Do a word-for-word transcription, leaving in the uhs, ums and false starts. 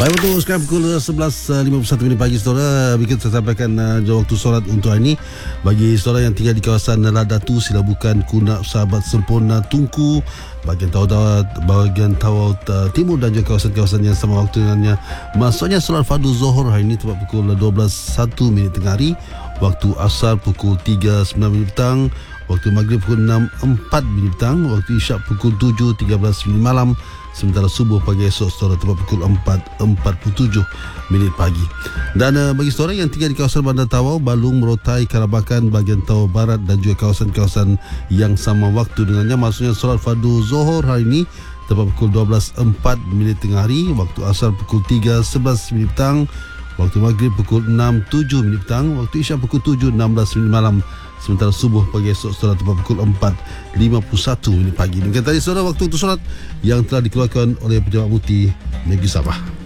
Baik, untuk sekarang pukul sebelas lima puluh satu minit pagi, saudara. Bikin saya sampaikan uh, waktu solat untuk hari ini. Bagi saudara yang tinggal di kawasan Ladatu, sila bukan Kunak, Sahabat Sempurna, Tungku, bahagian Tawau, bahagian Tawau uh, Timur dan juga kawasan-kawasan yang sama waktu dengannya. Maksudnya solat fardu Zohor hari ini tepat pukul dua belas satu minit tengah hari. Waktu Asar pukul tiga sembilan minit petang. Waktu Maghrib pukul enam empat minit petang. Waktu Isyak pukul tujuh tiga belas minit malam. Sementara subuh pagi esok, saudara, tepat pukul empat empat puluh tujuh minit pagi. Dan uh, bagi saudara yang tinggal di kawasan Bandar Tawau, Balung, Merotai, Karabakan, bahagian Tawau Barat dan juga kawasan-kawasan yang sama waktu dengannya, maksudnya solat fardu Zohor hari ini tepat pukul dua belas empat minit tengah hari. Waktu Asar pukul tiga sebelas minit petang. Waktu Maghrib pukul enam tujuh minit petang. Waktu Isyak pukul tujuh enam belas minit malam. Sementara subuh pagi esok, saudara, tepat pukul empat lima puluh satu minit pagi. Mungkin tadi, saudara, waktu untuk solat yang telah dikeluarkan oleh Pejabat Mufti Negeri Sabah.